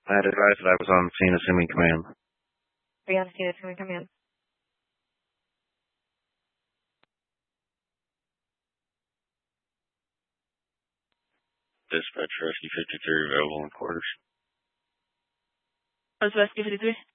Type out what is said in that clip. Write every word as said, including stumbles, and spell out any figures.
I had advised that I was on scene assuming command. Are you on scene assuming command? Dispatch Rescue fifty-three available in quarters. What's Rescue fifty-three?